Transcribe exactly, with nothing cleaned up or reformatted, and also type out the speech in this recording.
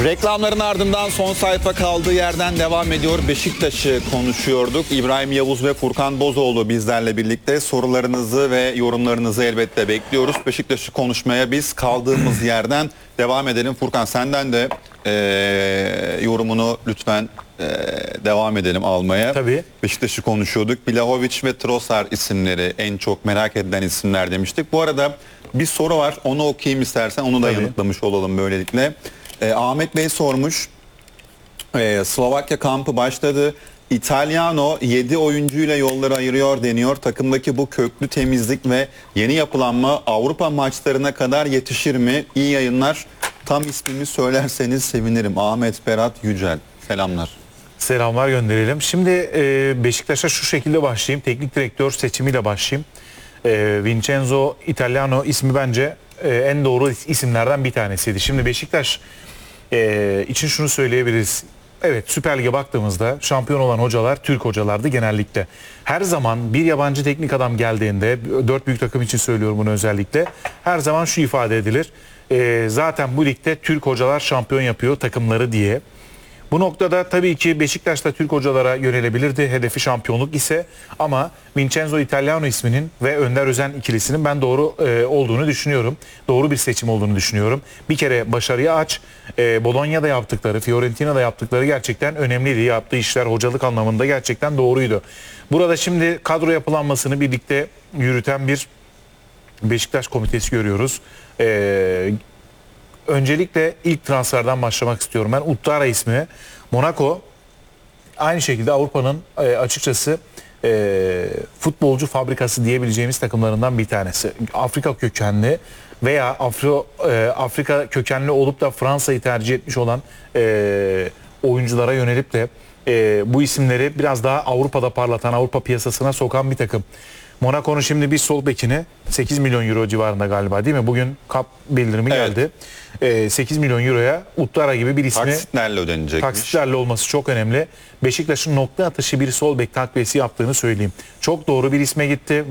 Reklamların ardından son sayfa kaldığı yerden devam ediyor. Beşiktaş'ı konuşuyorduk. İbrahim Yavuz ve Furkan Bozoğlu bizlerle birlikte. Sorularınızı ve yorumlarınızı elbette bekliyoruz. Beşiktaş'ı konuşmaya biz kaldığımız yerden devam edelim. Furkan, senden de e, yorumunu lütfen e, devam edelim almaya. Tabii. Beşiktaş'ı konuşuyorduk. Vlahovic ve Trossard isimleri en çok merak edilen isimler demiştik. Bu arada bir soru var. Onu okuyayım istersen. Onu da Tabii. yanıtlamış olalım böylelikle. E, Ahmet Bey sormuş. E, Slovakya kampı başladı. İtalyano yedi oyuncuyla yolları ayırıyor deniyor. Takımdaki bu köklü temizlik ve yeni yapılanma Avrupa maçlarına kadar yetişir mi? İyi yayınlar. Tam ismimi söylerseniz sevinirim. Ahmet Berat Yücel. Selamlar. Selamlar gönderelim. Şimdi e, Beşiktaş'a şu şekilde başlayayım. Teknik direktör seçimiyle başlayayım. E, Vincenzo Italiano ismi bence e, en doğru isimlerden bir tanesiydi. Şimdi Beşiktaş e, için şunu söyleyebiliriz. Evet, Süper Lig'e baktığımızda şampiyon olan hocalar Türk hocalardı genellikle. Her zaman bir yabancı teknik adam geldiğinde, dört büyük takım için söylüyorum bunu özellikle, her zaman şu ifade edilir. E, zaten bu ligde Türk hocalar şampiyon yapıyor takımları diye. Bu noktada tabii ki Beşiktaş da Türk hocalara yönelebilirdi. Hedefi şampiyonluk ise, ama Vincenzo Italiano isminin ve Önder Özen ikilisinin ben doğru e, olduğunu düşünüyorum. Doğru bir seçim olduğunu düşünüyorum. Bir kere başarıya aç. E, Bologna'da yaptıkları, Fiorentina'da yaptıkları gerçekten önemliydi. Yaptığı işler hocalık anlamında gerçekten doğruydu. Burada şimdi kadro yapılanmasını birlikte yürüten bir Beşiktaş komitesi görüyoruz. Eee Öncelikle ilk transferden başlamak istiyorum. Ben Uttara ismi. Monaco aynı şekilde Avrupa'nın e, açıkçası e, futbolcu fabrikası diyebileceğimiz takımlarından bir tanesi. Afrika kökenli veya Afro, e, Afrika kökenli olup da Fransa'yı tercih etmiş olan e, oyunculara yönelip de e, bu isimleri biraz daha Avrupa'da parlatan, Avrupa piyasasına sokan bir takım. Monaco'nun şimdi bir sol bekini sekiz milyon euro civarında galiba, değil mi? Bugün kap bildirimi Evet. geldi. Ee, sekiz milyon euroya Uttara gibi bir ismi Taksitlerle ödenecekmiş. taksitlerle olması çok önemli. Beşiktaş'ın nokta atışı bir sol bek takviyesi yaptığını söyleyeyim. Çok doğru bir isme gitti.